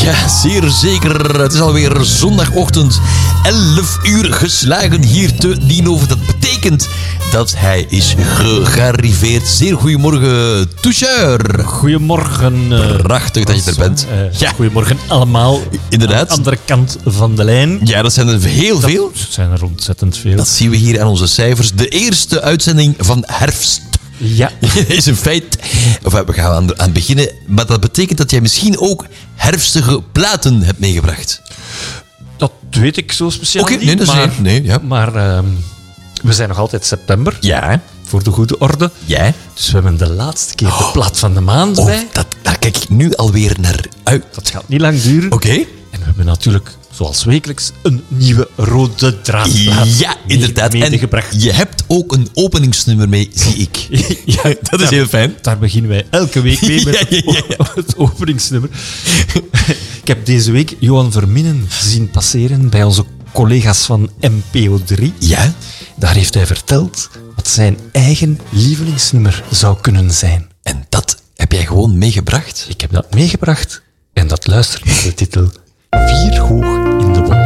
Ja, zeer zeker. Het is alweer zondagochtend 11 uur geslagen hier te Nienhoven. Dat betekent dat hij is gearriveerd. Zeer goedemorgen, Toucheur. Goedemorgen. Prachtig dat je er bent. Ja. Goedemorgen allemaal. Inderdaad. Aan de andere kant van de lijn. Ja, dat zijn er heel veel. Dat zijn er ontzettend veel. Dat zien we hier aan onze cijfers. De eerste uitzending van herfst. Ja. is een feit. Enfin, we gaan aan beginnen. Maar dat betekent dat jij misschien ook herfstige platen hebt meegebracht. Dat weet ik zo speciaal Oké, niet. nee, dat is maar, nee, ja. maar we zijn nog altijd september. Ja. Voor de goede orde. Ja. Dus we hebben de laatste keer de plaat van de maand Oh, bij. daar kijk ik nu alweer naar uit. Dat gaat niet lang duren. Oké. En we hebben natuurlijk, zoals wekelijks, een nieuwe rode draadplaat Ja, inderdaad. En meegebracht. je hebt ook een openingsnummer mee, zie ik. Ja, dat is heel fijn. Daar beginnen wij elke week mee met het openingsnummer. Ik heb deze week Johan Verminnen zien passeren bij onze collega's van NPO3. Ja? Daar heeft hij verteld wat zijn eigen lievelingsnummer zou kunnen zijn. En dat heb jij gewoon meegebracht? Ik heb dat meegebracht en dat luistert naar de titel 4 hoog in de wolken.